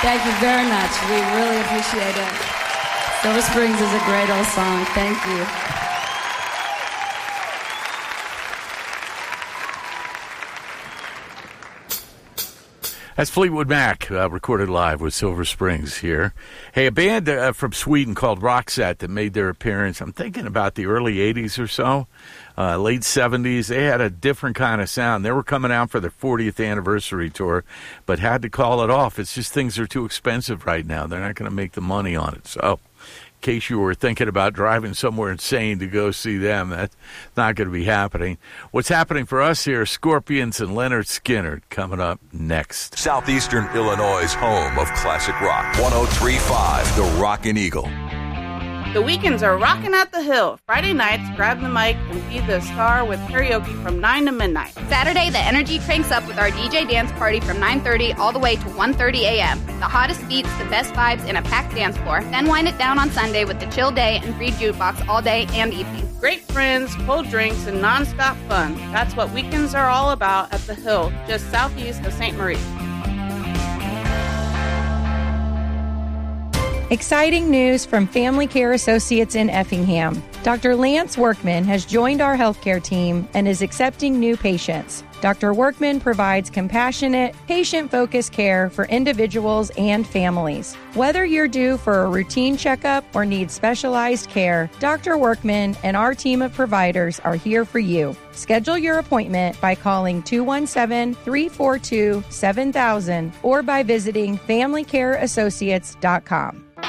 Thank you very much. We really appreciate it. Silver Springs is a great old song. Thank you. That's Fleetwood Mac, recorded live with Silver Springs here. Hey, a band from Sweden called Roxette that made their appearance, I'm thinking about the early 80s or so, late 70s. They had a different kind of sound. They were coming out for their 40th anniversary tour, but had to call it off. It's just things are too expensive right now. They're not going to make the money on it. So in case you were thinking about driving somewhere insane to go see them, that's not going to be happening. What's happening for us here, Scorpions and Leonard Skinner coming up next. Southeastern Illinois' home of classic rock. 103.5, The Rockin' Eagle. The weekends are rocking at the Hill. Friday nights, grab the mic and be the star with karaoke from 9 to midnight. Saturday, the energy cranks up with our DJ dance party from 9:30 all the way to 1:30 a.m. The hottest beats, the best vibes, and a packed dance floor. Then wind it down on Sunday with the chill day and free jukebox all day and evening. Great friends, cold drinks, and nonstop fun. That's what weekends are all about at the Hill, just southeast of St. Marie. Exciting news from Family Care Associates in Effingham. Dr. Lance Workman has joined our healthcare team and is accepting new patients. Dr. Workman provides compassionate, patient-focused care for individuals and families. Whether you're due for a routine checkup or need specialized care, Dr. Workman and our team of providers are here for you. Schedule your appointment by calling 217-342-7000 or by visiting FamilyCareAssociates.com.